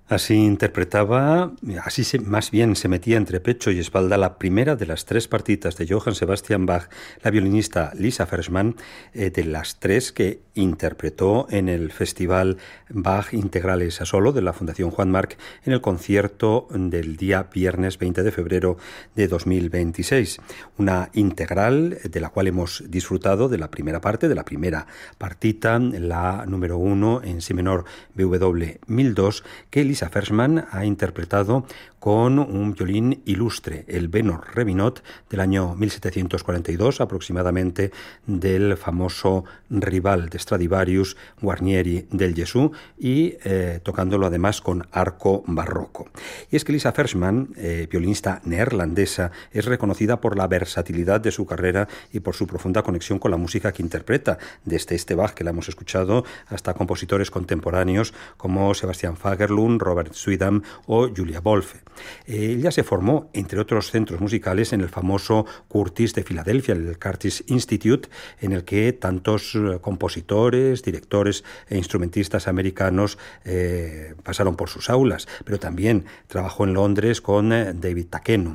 Así interpretaba, más bien se metía entre pecho y espalda la primera de las tres partitas de Johann Sebastian Bach, la violinista Lisa Fersman, de las tres que interpretó en el Festival Bach Integrales a Solo de la Fundación Juan Marc en el concierto del día viernes 20 de febrero de 2026. Una integral de la cual hemos disfrutado de la primera parte, de la primera partita, la número 1 en si menor BW 1002, que Lisa Fersman ha interpretado con un violín ilustre, el Benno Revinot del año 1742 aproximadamente, del famoso rival de Stradivarius, Guarnieri del Gesù, y tocándolo además con arco barroco. Y es que Lisa Fersman, violinista neerlandesa, es reconocida por la versatilidad de su carrera y por su profunda conexión con la música que interpreta, desde este Bach que la hemos escuchado hasta compositores contemporáneos como Sebastian Fagerlund, Robert Schumann o Julia Wolfe. Ella se formó, entre otros centros musicales, en el famoso Curtis de Filadelfia, el Curtis Institute, en el que tantos compositores, directores e instrumentistas americanos pasaron por sus aulas, pero también trabajó en Londres con David Takeno.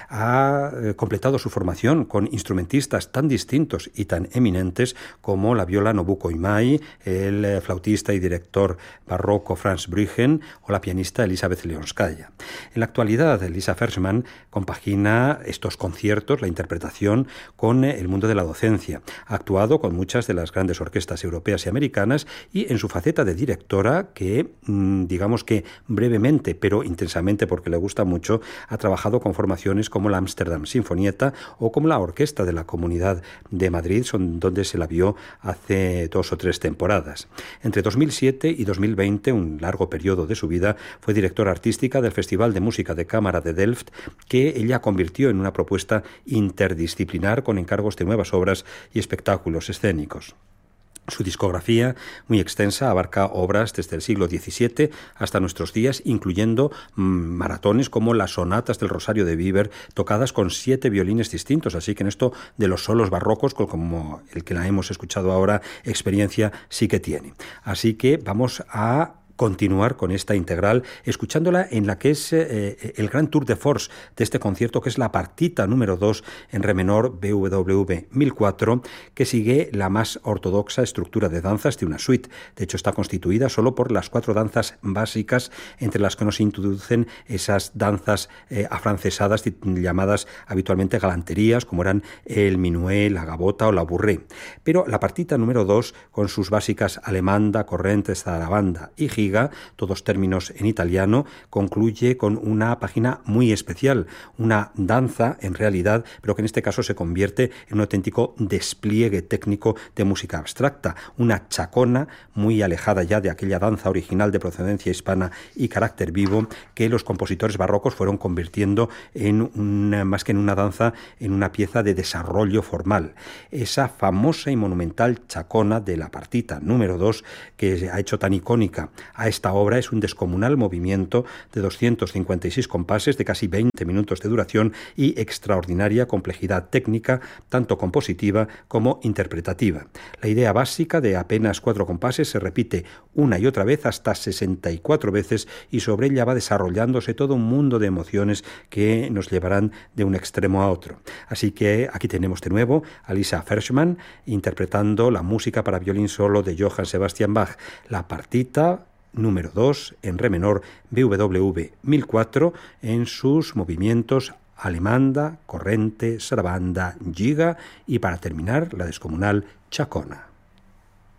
Ha completado su formación con instrumentistas tan distintos y tan eminentes como la viola Nobuko Imai, el flautista y director barroco Franz Brüggen o la pianista Elisabeth Leonskaya. En la actualidad, Lisa Fersman compagina estos conciertos, la interpretación, con el mundo de la docencia. Ha actuado con muchas de las grandes orquestas europeas y americanas y en su faceta de directora, que digamos que brevemente, pero intensamente porque le gusta mucho, ha trabajado con formaciones como la Amsterdam Sinfonietta o como la Orquesta de la Comunidad de Madrid, donde se la vio hace 2 o 3 temporadas. Entre 2007 y 2020, un largo periodo de su vida, fue directora artística del Festival de Música de Cámara de Delft, que ella convirtió en una propuesta interdisciplinar con encargos de nuevas obras y espectáculos escénicos. Su discografía, muy extensa, abarca obras desde el siglo XVII hasta nuestros días, incluyendo maratones como las sonatas del Rosario de Weber, tocadas con 7 violines distintos, así que en esto de los solos barrocos, como el que la hemos escuchado ahora, experiencia sí que tiene. Así que vamos a continuar con esta integral, escuchándola en la que es el gran tour de force de este concierto, que es la partita número 2 en re menor BWV 1004, que sigue la más ortodoxa estructura de danzas de una suite. De hecho, está constituida solo por las 4 danzas básicas, entre las que nos introducen esas danzas afrancesadas llamadas habitualmente galanterías, como eran el minué, la gavota o la bourrée. Pero la partita número 2, con sus básicas alemanda, corrente, zarabanda y giga, todos términos en italiano, concluye con una página muy especial, una danza en realidad, pero que en este caso se convierte en un auténtico despliegue técnico de música abstracta, una chacona muy alejada ya de aquella danza original de procedencia hispana y carácter vivo que los compositores barrocos fueron convirtiendo más que en una danza, en una pieza de desarrollo formal. Esa famosa y monumental chacona de la partita número 2, que ha hecho tan icónica a esta obra, es un descomunal movimiento de 256 compases de casi 20 minutos de duración y extraordinaria complejidad técnica, tanto compositiva como interpretativa. La idea básica de apenas 4 compases se repite una y otra vez hasta 64 veces, y sobre ella va desarrollándose todo un mundo de emociones que nos llevarán de un extremo a otro. Así que aquí tenemos de nuevo a Lisa Fersman interpretando la música para violín solo de Johann Sebastian Bach, la partita número 2 en re menor BWV 1004 en sus movimientos alemanda, corrente, sarabanda, giga y, para terminar, la descomunal chacona.